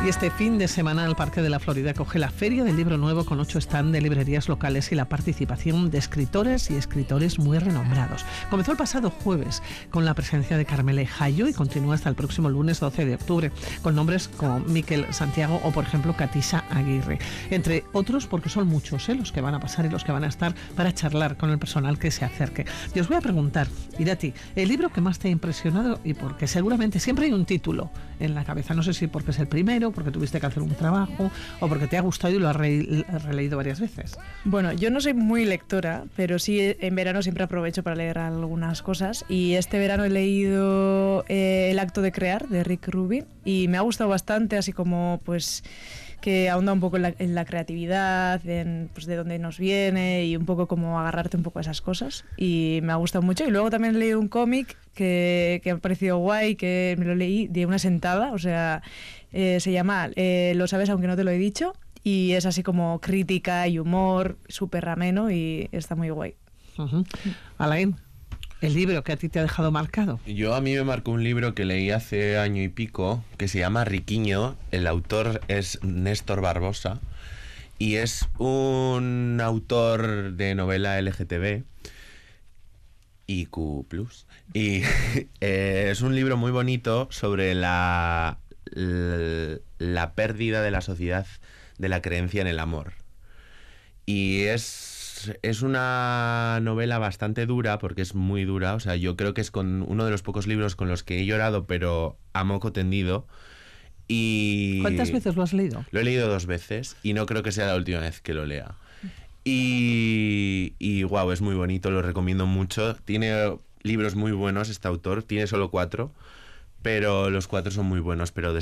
Y este fin de semana el Parque de la Florida coge la Feria del Libro Nuevo con 8 stands de librerías locales y la participación de escritores y escritores muy renombrados. Comenzó el pasado jueves con la presencia de Carmele Jayo y continúa hasta el próximo lunes 12 de octubre con nombres como Miquel Santiago o, por ejemplo, Katisa Aguirre. Entre otros, porque son muchos los que van a pasar y los que van a estar para charlar con el personal que se acerque. Y os voy a preguntar, Irati, el libro que más te ha impresionado y porque seguramente siempre hay un título en la cabeza. No sé si porque es el primero, porque tuviste que hacer un trabajo o porque te ha gustado y lo has releído varias veces. Bueno, yo no soy muy lectora, pero sí en verano siempre aprovecho para leer algunas cosas y este verano he leído El acto de crear de Rick Rubin y me ha gustado bastante, así como pues que ahonda un poco en la creatividad, en pues de dónde nos viene y un poco como agarrarte un poco a esas cosas y me ha gustado mucho. Y luego también he leído un cómic que me ha parecido guay, que me lo leí de una sentada, o sea, se llama Lo sabes aunque no te lo he dicho y es así como crítica y humor, súper ameno y está muy guay. Alain, ¿el libro que a ti te ha dejado marcado? A mí me marcó un libro que leí hace año y pico que se llama Riquiño. El autor es Néstor Barbosa y es un autor de novela LGTB IQ+. Y es un libro muy bonito sobre la pérdida de la sociedad de la creencia en el amor. Y es una novela bastante dura, porque es muy dura. O sea, yo creo que es con uno de los pocos libros con los que he llorado, pero a moco tendido. Y ¿cuántas veces lo has leído? Lo he leído 2 veces y no creo que sea la última vez que lo lea. Y wow, es muy bonito, lo recomiendo mucho. Tiene libros muy buenos este autor, tiene solo 4, pero los 4 son muy buenos, pero